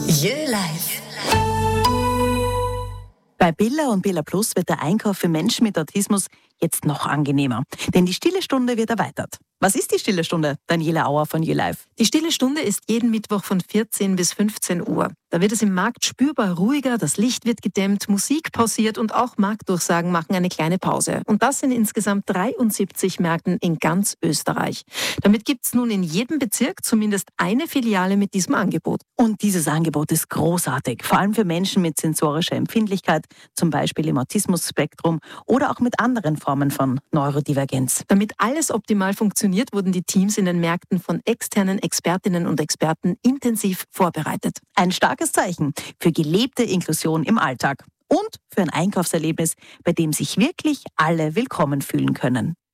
Jö Live. Bei Billa und Billa Plus wird der Einkauf für Menschen mit Autismus jetzt noch angenehmer. Denn die Stille Stunde wird erweitert. Was ist die Stille Stunde, Daniela Auer von Jö Live? Die Stille Stunde ist jeden Mittwoch von 14 bis 15 Uhr. Da wird es im Markt spürbar ruhiger, das Licht wird gedämmt, Musik pausiert und auch Marktdurchsagen machen eine kleine Pause. Und das in insgesamt 73 Märkten in ganz Österreich. Damit gibt es nun in jedem Bezirk zumindest eine Filiale mit diesem Angebot. Und dieses Angebot ist großartig, vor allem für Menschen mit sensorischer Empfindlichkeit, zum Beispiel im Autismus-Spektrum oder auch mit anderen Formen von Neurodivergenz. Damit alles optimal funktioniert, wurden die Teams in den Märkten von externen Expertinnen und Experten intensiv vorbereitet. Ein starkes Zeichen für gelebte Inklusion im Alltag und für ein Einkaufserlebnis, bei dem sich wirklich alle willkommen fühlen können.